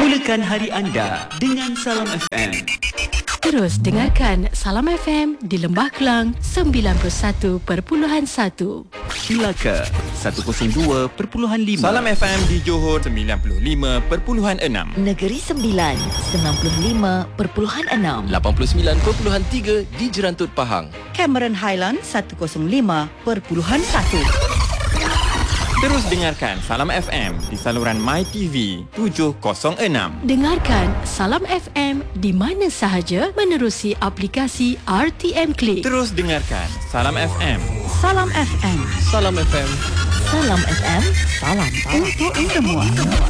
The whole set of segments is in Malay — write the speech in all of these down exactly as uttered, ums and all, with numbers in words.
Mulakan hari anda dengan Salam F M. Terus dengarkan Salam F M di Lembah Kelang sembilan puluh satu perpuluhan satu. Melaka seratus dua perpuluhan lima. Salam F M di Johor sembilan puluh lima perpuluhan enam. Negeri Sembilan sembilan puluh lima perpuluhan enam. lapan puluh sembilan perpuluhan tiga di Jerantut Pahang. Cameron Highland seratus lima perpuluhan satu. Terus dengarkan Salam F M di saluran MyTV tujuh kosong enam. Dengarkan Salam F M di mana sahaja menerusi aplikasi R T M Click. Terus dengarkan Salam F M. Salam F M. Salam F M. Salam F M. Salam Untuk semua.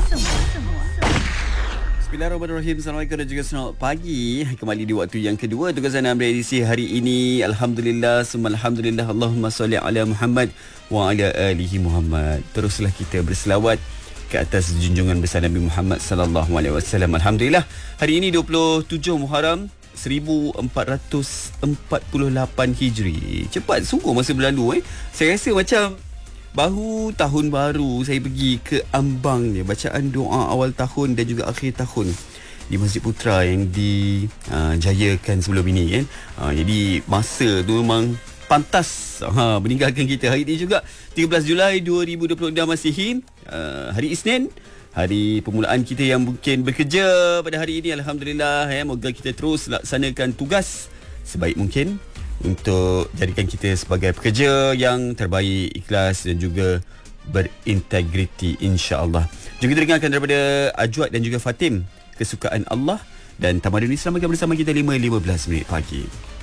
Bismillahirrahmanirrahim. Assalamualaikum dan juga selamat pagi. Kembali di waktu yang kedua tugasan Amri edisi hari ini. Alhamdulillah, summa alhamdulillah. Allahumma salli ala Muhammad wa ala alihi Muhammad. Teruslah kita berselawat ke atas junjungan besar Nabi Muhammad sallallahu alaihi wasallam. Alhamdulillah, hari ini dua puluh tujuh Muharram seribu empat ratus empat puluh lapan Hijri. Cepat sungguh masa berlalu eh. Saya rasa macam baru tahun baru saya pergi ke ambang dia, bacaan doa awal tahun dan juga akhir tahun di Masjid Putra yang dijayakan uh, sebelum ini kan. Uh, jadi masa tu memang pantas ha, meninggalkan kita. Hari ini juga tiga belas Julai dua ribu dua puluh enam Masihi, uh, hari Isnin, hari permulaan kita yang mungkin bekerja pada hari ini. Alhamdulillah ya, moga kita terus laksanakan tugas sebaik mungkin untuk jadikan kita sebagai pekerja yang terbaik, ikhlas dan juga berintegriti, insya-Allah. Juga dengarkan daripada Ajwad dan juga Fatim, Kesukaan Allah, dan tamadun Islam akan bersama kita lima lima belas minit pagi.